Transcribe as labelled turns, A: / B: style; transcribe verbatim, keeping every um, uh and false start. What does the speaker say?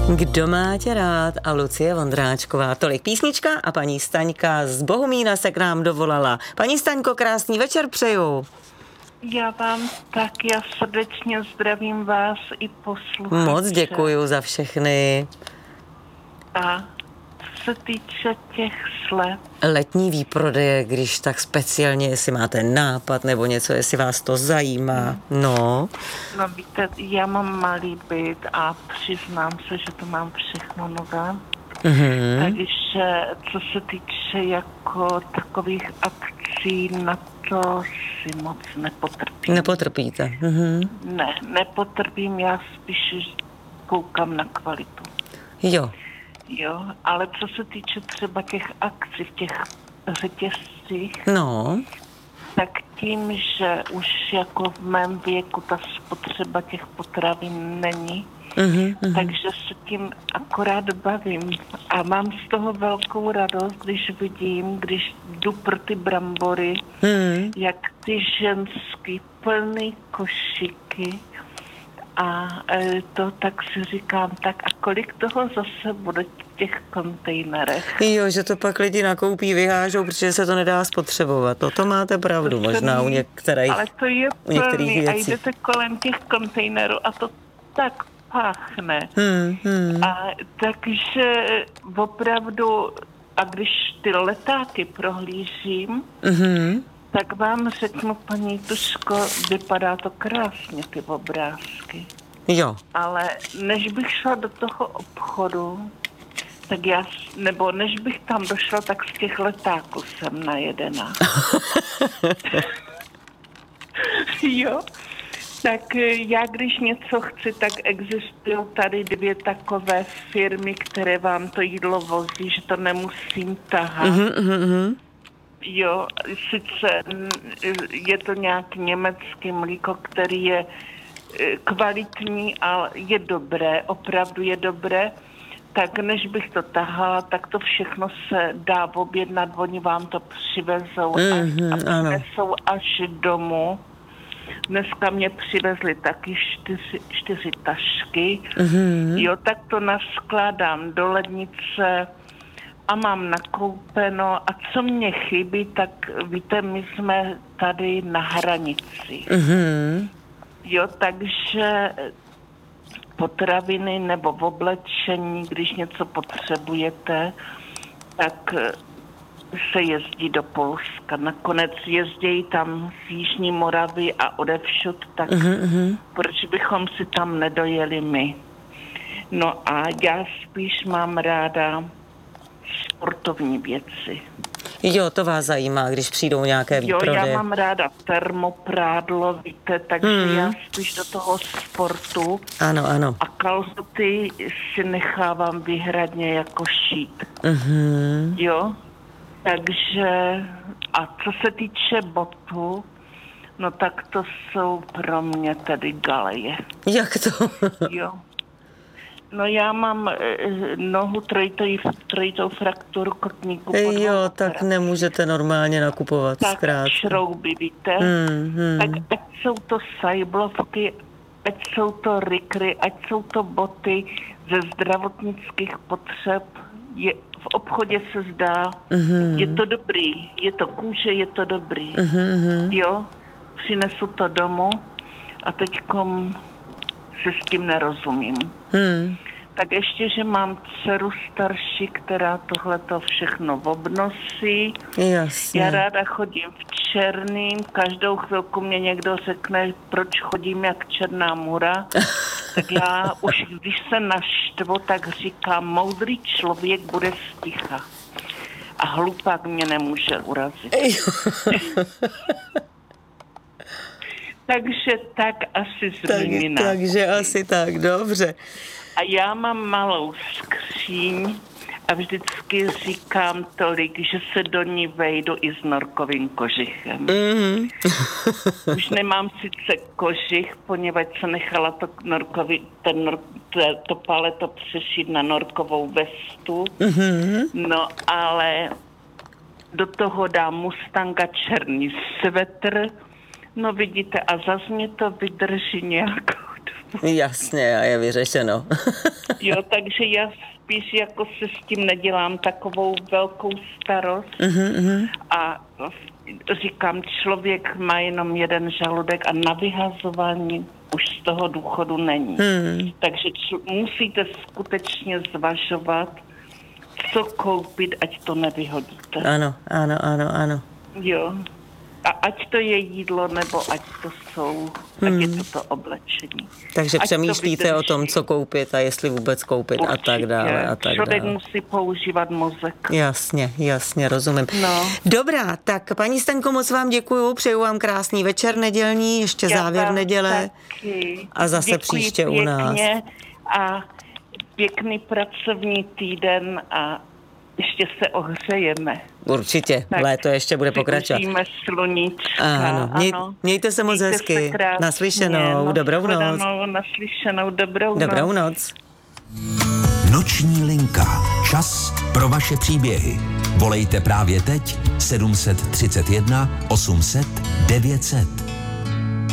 A: Kdo má tě rád? A Lucie Vondráčková. Tolik písnička a paní Staňka z Bohumína se k nám dovolala. Paní Staňko, krásný večer přeju.
B: Já vám taky a srdečně zdravím vás i posluchače.
A: Moc děkuju za všechny.
B: A co se týče těch slev.
A: Letní výprodeje, když tak speciálně, jestli máte nápad nebo něco, jestli vás to zajímá. No.
B: No víte, já mám malý byt a přiznám se, že to mám všechno nové. Mm-hmm. Takže co se týče jako takových akcí, na to si moc nepotrpím.
A: Nepotrpíte. Mm-hmm.
B: Ne, nepotrpím, já spíš koukám na kvalitu.
A: Jo.
B: Jo, ale co se týče třeba těch akcí v těch řetězcích,
A: no.
B: tak tím, že už jako v mém věku ta spotřeba těch potravin není, mm-hmm, mm-hmm. takže se tím akorát bavím a mám z toho velkou radost, když vidím, když jdu pro ty brambory, mm. jak ty ženský plný košíky. A to tak si říkám, tak a kolik toho zase bude v těch kontejnerech?
A: Jo, že to pak lidi nakoupí, vyhážou, protože se to nedá spotřebovat. To, to máte pravdu, to možná u některých,
B: ale to je
A: u některých věcí.
B: A jdete kolem těch kontejnerů a to tak páchne.
A: Hmm, hmm.
B: A takže opravdu, a když ty letáky prohlížím, mm-hmm. tak vám řeknu, paní Tuško, vypadá to krásně, ty obrázky.
A: Jo.
B: Ale než bych šla do toho obchodu, tak já, nebo než bych tam došla, tak z těch letáků jsem najedená. Jo. Tak já, když něco chci, tak existují tady dvě takové firmy, které vám to jídlo vozí, že to nemusím tahat. Mm-hmm, mm-hmm. Jo, sice je to nějak německý mlíko, který je kvalitní, ale je dobré, opravdu je dobré, tak než bych to tahala, tak to všechno se dá objednat, oni vám to přivezou mm-hmm, a přinesou až domů. Dneska mě přivezli taky čtyři, čtyři tašky, mm-hmm. jo, tak to naskládám do lednice a mám nakoupeno. A co mě chybí, tak víte, my jsme tady na hranici. Mm-hmm. Jo, takže potraviny nebo v oblečení, když něco potřebujete, tak se jezdí do Polska. Nakonec jezdí tam z Jižní Moravy a odevšud, tak mm-hmm. proč bychom si tam nedojeli my? No a já spíš mám ráda sportovní věci.
A: Jo, to vás zajímá, když přijdou nějaké výprodeje.
B: Jo, já mám ráda termoprádlo, víte, takže hmm. já spíš do toho sportu.
A: Ano, ano.
B: A kalhoty si nechávám výhradně jako šít.
A: Mm-hmm.
B: Jo, takže a co se týče botů, no tak to jsou pro mě tedy galeje.
A: Jak to?
B: Jo. No já mám eh, nohu trojitou, trojitou frakturu kotníku.
A: Jo, tak nemůžete normálně nakupovat.
B: Tak
A: zkrátce.
B: Šrouby, víte.
A: Hmm, hmm.
B: Tak ať jsou to sajblovky, ať jsou to rykry, ať jsou to boty ze zdravotnických potřeb. Je, v obchodě se zdá, mm-hmm. je to dobrý, je to kůže, je to dobrý. Mm-hmm. Jo, přinesu to domů a teďkom se s tím nerozumím. Hmm. Tak ještě, že mám dceru starší, která tohleto všechno obnosí.
A: Jasně.
B: Já ráda chodím v černým, každou chvilku mě někdo řekne, proč chodím jak černá mura. Tak já už, když se naštvu, tak říkám, moudrý člověk bude sticha. A hlupák mě nemůže urazit. Takže tak asi z
A: tak,
B: mými
A: Takže asi tak, dobře.
B: A já mám malou skříň a vždycky říkám tolik, že se do ní vejdu i s norkovým kožichem. Mm-hmm. Už nemám sice kožich, poněvadž se nechala to, norkový, ten, to, to paleto přešít na norkovou vestu. Mm-hmm. No ale do toho dám Mustanga černý svetr. No vidíte, a zas mě to vydrží nějakou dobu.
A: Jasně, a je vyřešeno.
B: Jo, takže já spíš jako se s tím nedělám takovou velkou starost. Uh-huh. A říkám, člověk má jenom jeden žaludek a na vyhazování už z toho důchodu není. Hmm. Takže č- musíte skutečně zvažovat, co koupit, ať to nevyhodíte.
A: Ano, ano, ano, ano.
B: Jo. A ať to je jídlo, nebo ať to jsou, hmm. ať je to to oblečení.
A: Takže ať přemýšlíte o tom, co koupit a jestli vůbec koupit. Určitě. A tak dále. A tak
B: Člověk
A: dále.
B: musí používat mozek.
A: Jasně, jasně, rozumím.
B: No.
A: Dobrá, tak paní Staňko, moc vám děkuju, přeju vám krásný večer nedělní, ještě Já závěr neděle
B: taky.
A: A zase
B: Děkuji
A: příště u nás.
B: A pěkný pracovní týden a ještě se ohřejeme.
A: Určitě, tak léto ještě bude pokračovat.
B: Užijeme sluníčka.
A: Ano, Měj,
B: ano.
A: Mějte se moc
B: Mějte
A: hezky.
B: Se krásně,
A: naslyšenou, dobrou noc.
B: Naslyšenou, dobrou,
A: dobrou
B: noc.
A: noc.
C: Noční linka. Čas pro vaše příběhy. Volejte právě teď sedm set třicet jedna osm set devět set.